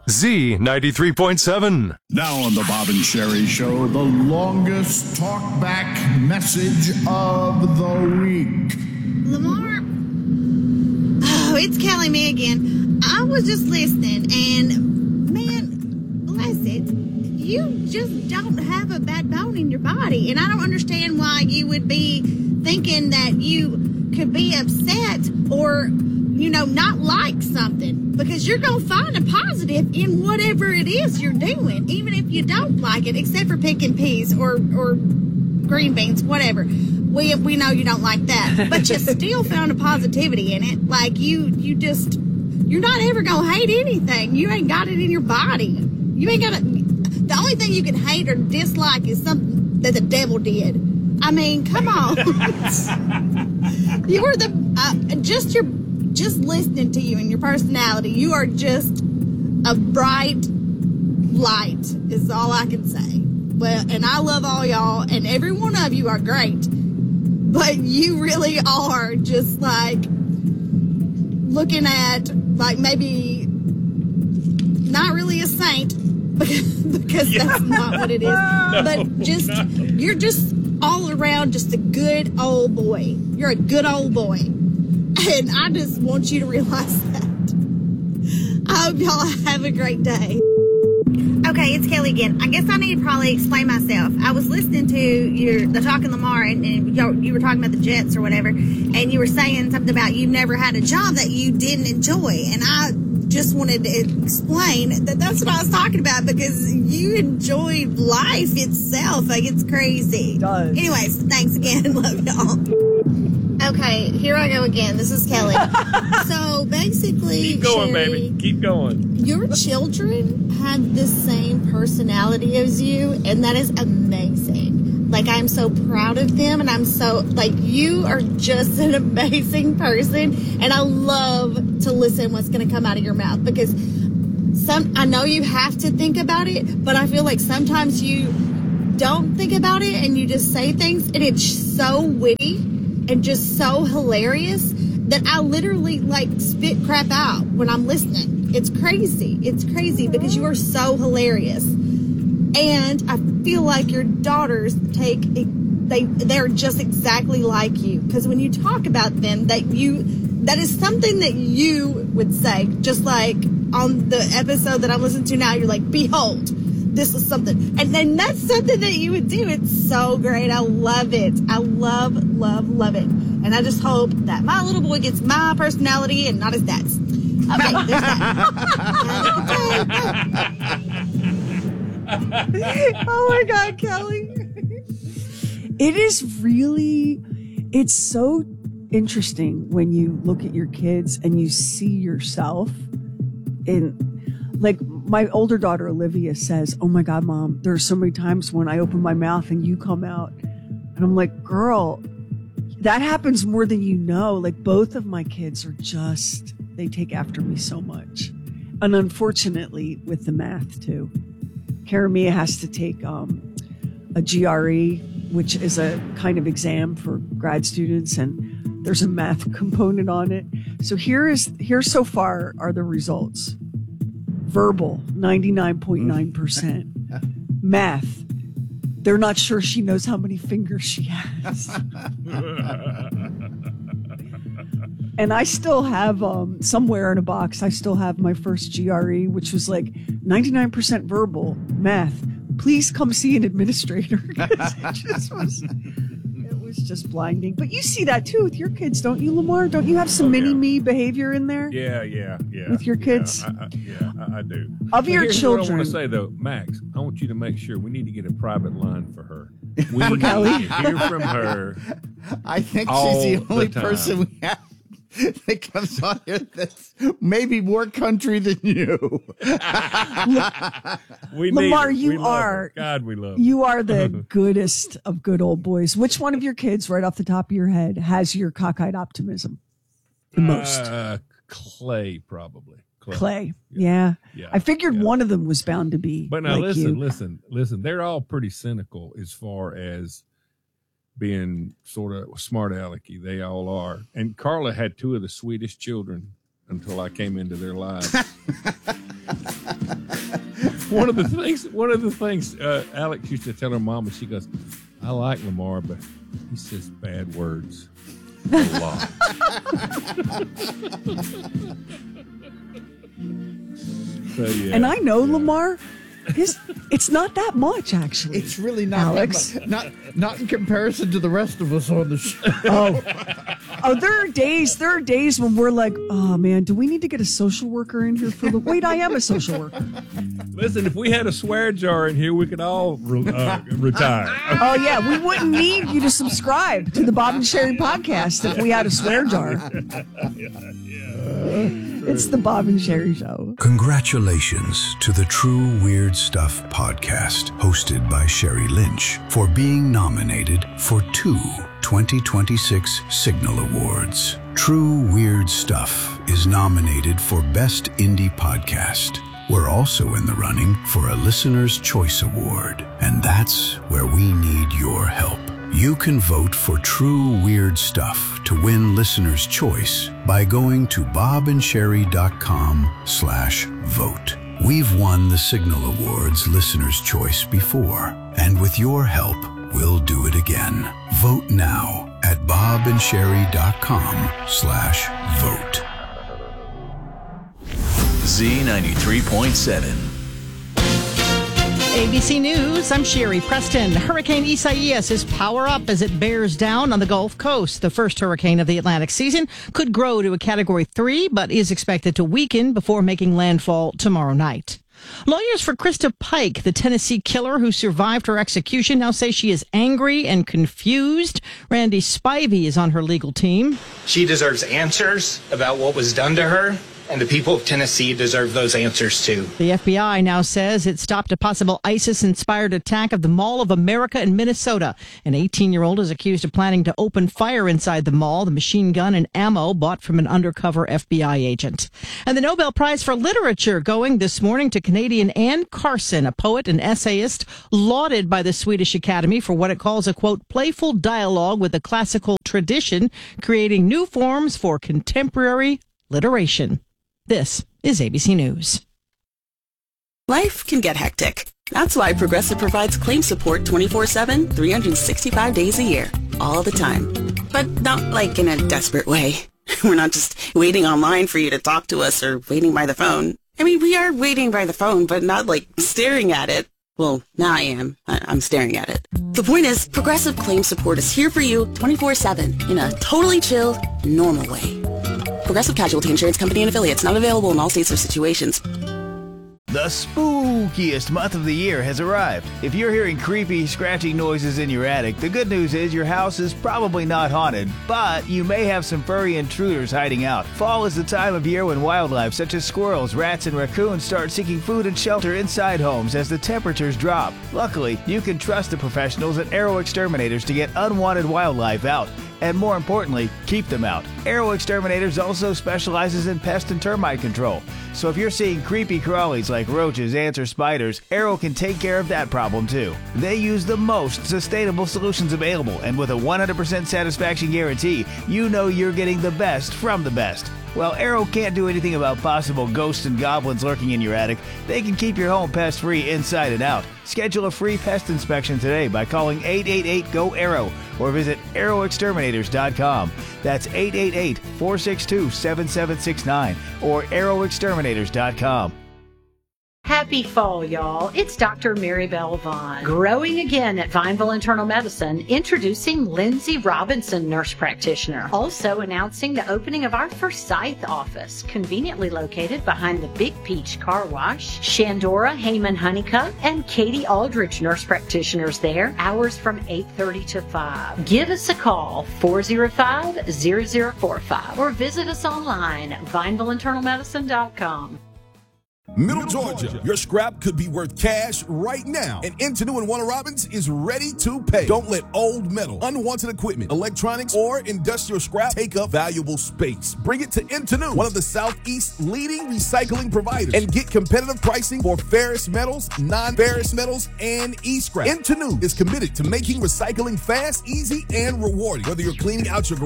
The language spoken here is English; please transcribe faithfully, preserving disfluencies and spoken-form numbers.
Z ninety-three point seven. Now on the Bob and Sherry Show, the longest talkback message of the week. Lamar, oh, it's Kelly me again. I was just listening, and man, bless it, you just don't have a bad bone in your body, and I don't understand why you would be thinking that you could be upset or, you know, not like something, because you're going to find a positive in whatever it is you're doing, even if you don't like it, except for picking peas or, or green beans, whatever. We we know you don't like that, but you still found a positivity in it. Like, you, you just, you're not ever going to hate anything. You ain't got it in your body. You ain't got to, the only thing you can hate or dislike is something that the devil did. I mean, come on. You are the, uh, just your, just listening to you and your personality, you are just a bright light is all I can say. Well, and I love all y'all, and every one of you are great, but you really are just like looking at like maybe not really a saint, because, because yeah. that's not what it is, no, but just not. You're just all around just a good old boy. You're a good old boy. And I just want you to realize that. I hope y'all have a great day. Okay, it's Kelly again. I guess I need to probably explain myself. I was listening to your the Talking Lamar, and, and you were talking about the Jets or whatever, and you were saying something about you've never had a job that you didn't enjoy. And I just wanted to explain that that's what I was talking about, because you enjoy life itself. Like, it's crazy. It does. Anyways, thanks again. Love y'all. Okay, here I go again. This is Kelly. So basically, keep going, Sherry, baby. Keep going. Your children have the same personality as you, and that is amazing. Like, I'm so proud of them, and I'm so, like, you are just an amazing person, and I love to listen what's going to come out of your mouth, because some, I know you have to think about it, but I feel like sometimes you don't think about it, and you just say things, and it's so witty and just so hilarious that I literally like spit crap out when I'm listening. It's crazy. It's crazy because you are so hilarious. And I feel like your daughters take, they, they're just exactly like you. Because when you talk about them, that you, that is something that you would say. Just like on the episode that I'm listening to now, you're like, behold, this is something. And then that's something that you would do. It's so great. I love it. I love, love, love it. And I just hope that my little boy gets my personality and not his dad's. Okay, there's that. Oh my God, Kelly. It is really, it's so interesting when you look at your kids and you see yourself in, like, my older daughter, Olivia, says, oh my God, Mom, there are so many times when I open my mouth and you come out. And I'm like, girl, that happens more than you know. Like, both of my kids are just, they take after me so much. And unfortunately, with the math too. Karamia has to take um, a G R E, which is a kind of exam for grad students, and there's a math component on it. So here is, here so far are the results. Verbal, ninety-nine point nine percent. Math, they're not sure she knows how many fingers she has. And I still have, um, somewhere in a box, I still have my first G R E, which was like ninety-nine percent verbal, math. Please come see an administrator. It just was, it was just blinding. But you see that too with your kids, don't you, Lamar? Don't you have some oh, yeah. mini-me behavior in there? Yeah, yeah, yeah. With your kids? Yeah, I, I, yeah, I, I do. Of your Here's children. What I want to say, though, Max, I want you to make sure we need to get a private line for her. We need Kelly? to hear from her. I think all she's the only the person we have that comes on here that's maybe more country than you. we Lamar, need you we are God, we love you are the goodest of good old boys. Which one of your kids, right off the top of your head, has your cockeyed optimism the most? Uh, Clay, probably. Clay. Clay. Yeah. yeah. I figured yeah. one of them was bound to be. But now like listen, you. listen, listen. They're all pretty cynical as far as being sort of smart alecky. They all are. And Carla had two of the sweetest children until I came into their lives. one of the things, one of the things uh, Alex used to tell her mama, she goes, "I like Lamar, but he says bad words a lot." So, yeah. And I know Lamar. His, it's not that much, actually. It's really not Alex. that much. Not not in comparison to the rest of us on the show. Oh, oh, there are days. There are days when we're like, oh man, do we need to get a social worker in here for the? Wait, I am a social worker. Listen, if we had a swear jar in here, we could all re- uh, retire. Oh yeah, we wouldn't need you to subscribe to the Bob and Sherry podcast if we had a swear jar. It's the Bob and Sherry Show. Congratulations to the True Weird Stuff podcast, hosted by Sherry Lynch, for being nominated for two twenty twenty-six Signal Awards. True Weird Stuff is nominated for Best Indie Podcast. We're also in the running for a Listener's Choice Award, and that's where we need your help. You can vote for True Weird Stuff to win Listener's Choice by going to bobandsherry.com slash vote. We've won the Signal Awards Listener's Choice before, and with your help, we'll do it again. Vote now at bobandsherry.com slash vote. Z ninety-three point seven. A B C News, I'm Sherry Preston. Hurricane Isaias is power up as it bears down on the Gulf Coast. The first hurricane of the Atlantic season could grow to a Category three, but is expected to weaken before making landfall tomorrow night. Lawyers for Krista Pike, the Tennessee killer who survived her execution, now say she is angry and confused. Randy Spivey is on her legal team. She deserves answers about what was done to her. And the people of Tennessee deserve those answers, too. The F B I now says it stopped a possible ISIS-inspired attack of the Mall of America in Minnesota. An eighteen-year-old is accused of planning to open fire inside the mall, the machine gun and ammo bought from an undercover F B I agent. And the Nobel Prize for Literature going this morning to Canadian Anne Carson, a poet and essayist lauded by the Swedish Academy for what it calls a, quote, playful dialogue with the classical tradition, creating new forms for contemporary literation. This is A B C News. Life can get hectic. That's why Progressive provides claim support twenty-four seven, three hundred sixty-five days a year, all the time. But not like in a desperate way. We're not just waiting online for you to talk to us or waiting by the phone. I mean, we are waiting by the phone, but not like staring at it. Well, now I am. I- I'm staring at it. The point is, Progressive claim support is here for you twenty-four seven in a totally chill, normal way. Progressive Casualty Insurance Company and Affiliates, not available in all states or situations. The spookiest month of the year has arrived. If you're hearing creepy, scratching noises in your attic, the good news is your house is probably not haunted, but you may have some furry intruders hiding out. Fall is the time of year when wildlife such as squirrels, rats, and raccoons start seeking food and shelter inside homes as the temperatures drop. Luckily, you can trust the professionals at Arrow Exterminators to get unwanted wildlife out. And more importantly, keep them out. Arrow Exterminators also specializes in pest and termite control. So if you're seeing creepy crawlies like roaches, ants, or spiders, Arrow can take care of that problem too. They use the most sustainable solutions available, and with a one hundred percent satisfaction guarantee, you know you're getting the best from the best. Well, Arrow can't do anything about possible ghosts and goblins lurking in your attic. They can keep your home pest-free inside and out. Schedule a free pest inspection today by calling eight eight eight, G O, ARROW or visit arrow exterminators dot com. That's eight eight eight, four six two, seven seven six nine or arrow exterminators dot com. Happy fall, y'all. It's Doctor Mary Bell Vaughn. Growing again at Vineville Internal Medicine, introducing Lindsay Robinson, nurse practitioner. Also announcing the opening of our Forsyth office, conveniently located behind the Big Peach Car Wash. Shandora Heyman Honeycutt and Katie Aldrich, nurse practitioners there. Hours from eight thirty to five. Give us a call, four oh five, zero zero four five, or visit us online, vineville internal medicine dot com. Middle Georgia, your scrap could be worth cash right now, and Intenu and Warner Robins is ready to pay. Don't let old metal, unwanted equipment, electronics, or industrial scrap take up valuable space. Bring it to Intenu, one of the Southeast's leading recycling providers, and get competitive pricing for ferrous metals, non-ferrous metals, and e-scrap. Intenu is committed to making recycling fast, easy, and rewarding. Whether you're cleaning out your